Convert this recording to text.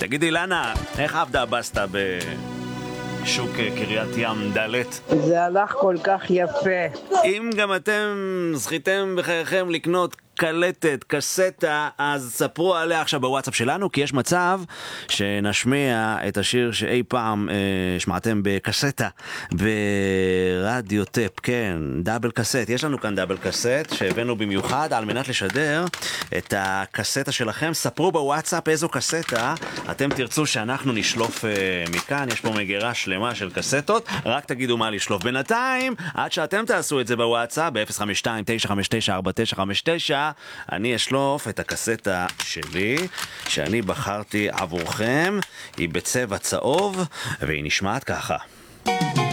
תגידי, לנה, איך עבדה הבסטה בשוק קריית ים ד'? זה הלך כל כך יפה. אם גם אתם זכיתם בחייכם לקנות קלטת, קסטה, אז ספרו עליה עכשיו בוואטסאפ שלנו, כי יש מצב שנשמיע את השיר שאי פעם שמעתם בקסטה, ברדיו טפ, כן, דאבל קסט. יש לנו כאן דאבל קסט שהבאנו במיוחד על מנת לשדר את הקסטה שלכם. ספרו בוואטסאפ איזו קסטה אתם תרצו שאנחנו נשלוף מכאן. יש פה מגירה שלמה של קסטות, רק תגידו מה לשלוף. בינתיים, עד שאתם תעשו את זה בוואטסאפ, ב-052-959-4959, אני אשלוף את הקסטה שלי שאני בחרתי עבורכם. היא בצבע צהוב והיא נשמעת ככה.